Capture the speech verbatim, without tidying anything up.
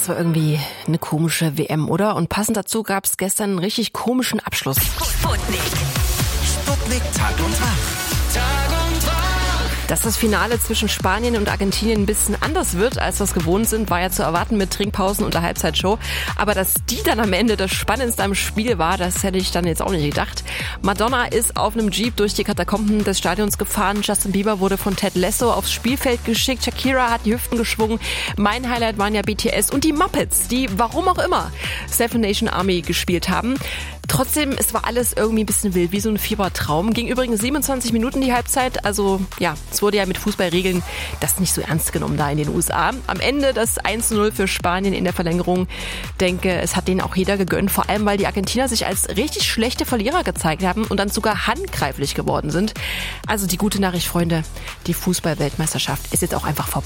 Das war irgendwie eine komische W M, oder? Und passend dazu gab es gestern einen richtig komischen Abschluss. Sputnik. Sputnik Tag und Tag. Tag und Tag. Dass das Finale zwischen Spanien und Argentinien ein bisschen anders wird, als wir es gewohnt sind, war ja zu erwarten mit Trinkpausen und der Halbzeitshow. Aber dass die dann am Ende das Spannendste am Spiel war, das hätte ich dann jetzt auch nicht gedacht. Madonna ist auf einem Jeep durch die Katakomben des Stadions gefahren. Justin Bieber wurde von Ted Lasso aufs Spielfeld geschickt. Shakira hat die Hüften geschwungen. Mein Highlight waren ja B T S und die Muppets, die, warum auch immer, Seven Nation Army gespielt haben. Trotzdem, es war alles irgendwie ein bisschen wild, wie so ein Fiebertraum. Ging übrigens siebenundzwanzig Minuten die Halbzeit. Also ja, es wurde ja mit Fußballregeln das nicht so ernst genommen da in den U S A. Am Ende das eins zu null für Spanien in der Verlängerung. Denke, es hat denen auch jeder gegönnt. Vor allem, weil die Argentinier sich als richtig schlechte Verlierer gezeigt haben und dann sogar handgreiflich geworden sind. Also die gute Nachricht, Freunde, die Fußball-Weltmeisterschaft ist jetzt auch einfach vorbei.